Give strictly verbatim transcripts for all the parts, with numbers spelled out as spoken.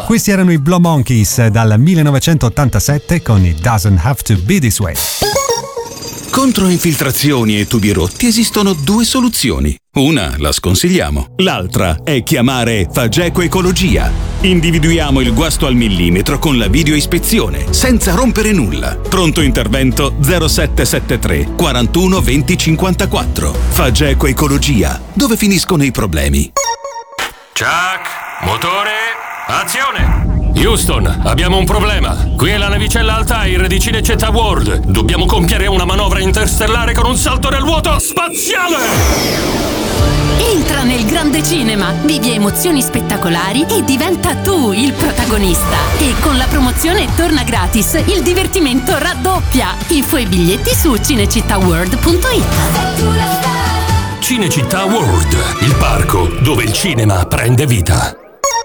Questi erano i Blow Monkeys dal millenovecentottantasette con It Doesn't Have to Be This Way. Contro infiltrazioni e tubi rotti esistono due soluzioni. Una la sconsigliamo, l'altra è chiamare Fageco Ecologia. Individuiamo il guasto al millimetro con la videoispezione, senza rompere nulla. Pronto intervento zero sette sette tre quarantuno venti cinquantaquattro. Fageco Ecologia, dove finiscono i problemi. Chuck, motore, azione! Houston, abbiamo un problema. Qui è la navicella Altair di Cinecittà World. Dobbiamo compiere una manovra interstellare con un salto nel vuoto spaziale! Entra nel grande cinema, vivi emozioni spettacolari e diventa tu il protagonista. E con la promozione torna gratis, il divertimento raddoppia. Info e biglietti su cinecittàworld punto it. Cinecittà World, il parco dove il cinema prende vita.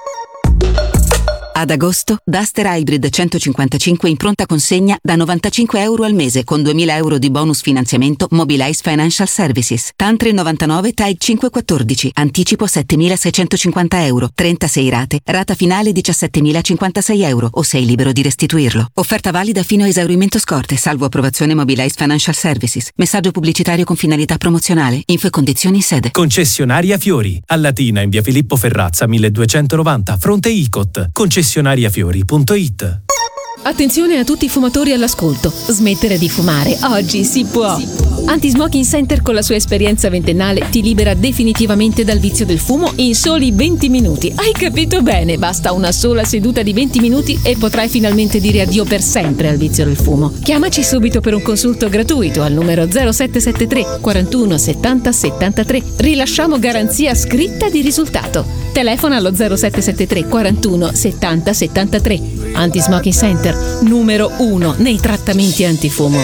Ad agosto, Duster Hybrid centocinquantacinque in pronta consegna da novantacinque euro al mese con duemila euro di bonus finanziamento Mobilize Financial Services. TAN tre novantanove T A I cinque quattordici. Anticipo settemilaseicentocinquanta euro. trentasei rate. Rata finale diciassettemilacinquantasei euro o sei libero di restituirlo. Offerta valida fino a esaurimento scorte, salvo approvazione Mobilize Financial Services. Messaggio pubblicitario con finalità promozionale. Info e condizioni in sede. Concessionaria Fiori. A Latina in via Filippo Ferrazza milleduecentonovanta, fronte Icot. Concessionaria concessionariafiori punto it. Attenzione a tutti i fumatori all'ascolto. Smettere di fumare oggi si può. Anti-Smoking Center con la sua esperienza ventennale ti libera definitivamente dal vizio del fumo in soli venti minuti. Hai capito bene? Basta una sola seduta di venti minuti e potrai finalmente dire addio per sempre al vizio del fumo. Chiamaci subito per un consulto gratuito al numero zero sette sette tre quarantuno settanta settantatré. Rilasciamo garanzia scritta di risultato. Telefona allo zero sette sette tre quarantuno settanta settantatré. Anti-Smoking Center, numero uno nei trattamenti antifumo.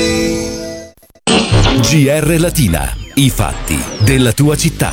G R Latina, i fatti della tua città.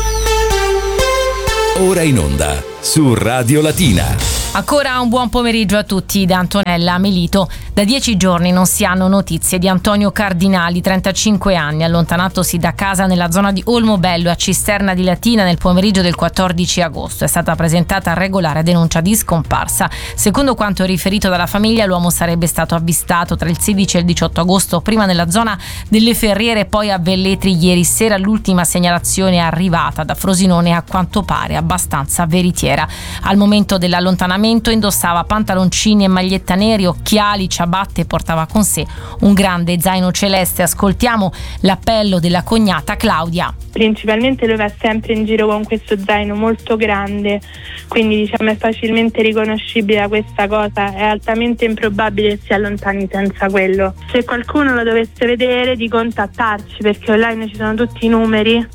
Ora in onda su Radio Latina. Ancora un buon pomeriggio a tutti da Antonella Melito. Da dieci giorni non si hanno notizie di Antonio Cardinali, trentacinque anni, allontanatosi da casa nella zona di Olmobello a Cisterna di Latina nel pomeriggio del quattordici agosto. È stata presentata regolare denuncia di scomparsa. Secondo quanto riferito dalla famiglia, l'uomo sarebbe stato avvistato tra il sedici e il diciotto agosto, prima nella zona delle Ferriere, poi a Velletri ieri sera. L'ultima segnalazione è arrivata da Frosinone, a quanto pare abbastanza veritiera. Al momento dell'allontanamento indossava pantaloncini e maglietta neri, occhiali, ciabatte e portava con sé un grande zaino celeste. Ascoltiamo l'appello della cognata Claudia. Principalmente lui va sempre in giro con questo zaino molto grande, quindi diciamo è facilmente riconoscibile da questa cosa. È altamente improbabile che si allontani senza quello. Se qualcuno lo dovesse vedere, di contattarci, perché online ci sono tutti i numeri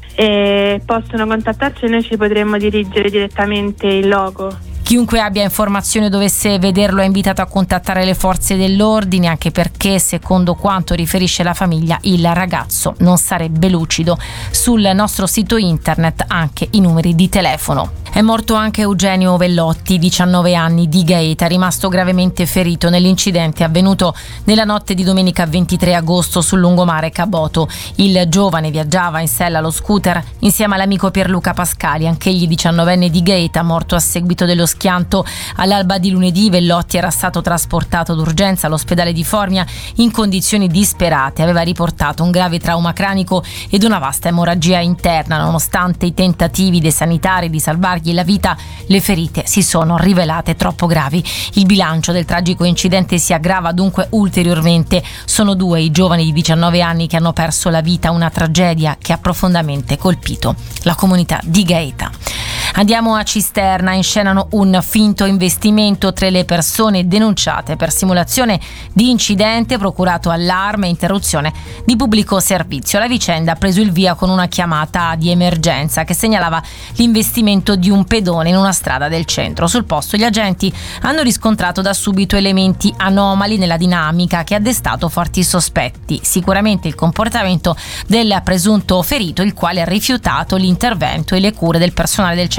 e possono contattarci e noi ci potremmo dirigere direttamente in loco. Chiunque abbia informazioni o dovesse vederlo è invitato a contattare le forze dell'ordine, anche perché, secondo quanto riferisce la famiglia, il ragazzo non sarebbe lucido. Sul nostro sito internet anche i numeri di telefono. È morto anche Eugenio Vellotti, diciannove anni, di Gaeta, rimasto gravemente ferito nell'incidente avvenuto nella notte di domenica ventitré agosto sul lungomare Caboto. Il giovane viaggiava in sella allo scooter insieme all'amico Pierluca Pascali, anch'egli diciannovenne di Gaeta, morto a seguito dello schianto. All'alba di lunedì Vellotti era stato trasportato d'urgenza all'ospedale di Formia in condizioni disperate. Aveva riportato un grave trauma cranico ed una vasta emorragia interna. Nonostante i tentativi dei sanitari di salvargli la vita, le ferite si sono rivelate troppo gravi. Il bilancio del tragico incidente si aggrava dunque ulteriormente. Sono due i giovani di diciannove anni che hanno perso la vita, una tragedia che ha profondamente colpito la comunità di Gaeta. Andiamo a Cisterna. Inscenano un finto investimento. Tre le persone denunciate per simulazione di incidente, procurato allarme e interruzione di pubblico servizio. La vicenda ha preso il via con una chiamata di emergenza che segnalava l'investimento di un pedone in una strada del centro. Sul posto gli agenti hanno riscontrato da subito elementi anomali nella dinamica che ha destato forti sospetti. Sicuramente il comportamento del presunto ferito, il quale ha rifiutato l'intervento e le cure del personale del centro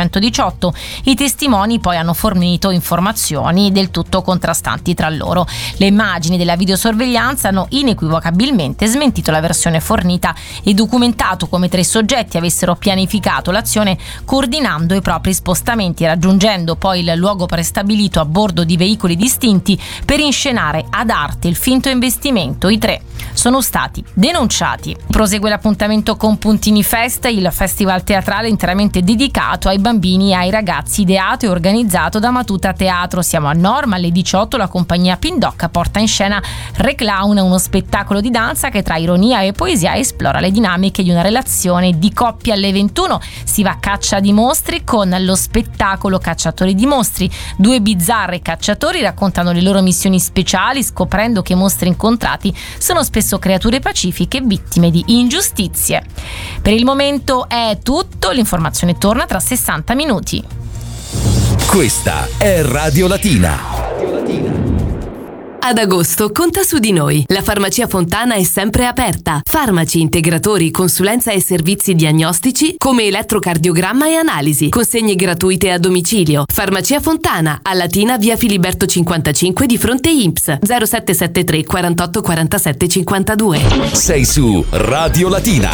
centodiciotto. I testimoni poi hanno fornito informazioni del tutto contrastanti tra loro. Le immagini della videosorveglianza hanno inequivocabilmente smentito la versione fornita e documentato come tre soggetti avessero pianificato l'azione coordinando i propri spostamenti, raggiungendo poi il luogo prestabilito a bordo di veicoli distinti per inscenare ad arte il finto investimento. I tre sono stati denunciati. Prosegue l'appuntamento con Puntini Fest, il festival teatrale interamente dedicato ai bambini e ai ragazzi, ideato e organizzato da Matuta Teatro. Siamo a Norma, alle diciotto la compagnia Pindocca porta in scena Reclown, uno spettacolo di danza che tra ironia e poesia esplora le dinamiche di una relazione di coppia. Alle ventuno si va a caccia di mostri con lo spettacolo Cacciatori di mostri. Due bizzarri cacciatori raccontano le loro missioni speciali, scoprendo che i mostri incontrati sono spesso creature pacifiche vittime di ingiustizie. Per il momento è tutto, l'informazione torna tra sessanta minuti. Questa è Radio Latina. Ad agosto conta su di noi. La Farmacia Fontana è sempre aperta. Farmaci, integratori, consulenza e servizi diagnostici come elettrocardiogramma e analisi. Consegne gratuite a domicilio. Farmacia Fontana, a Latina, via Filiberto cinquantacinque di fronte I N P S. zero sette sette tre quarantotto quarantasette cinquantadue. Sei su Radio Latina.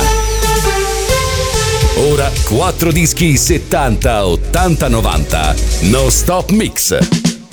Ora quattro dischi settanta, ottanta, novanta. No Stop Mix.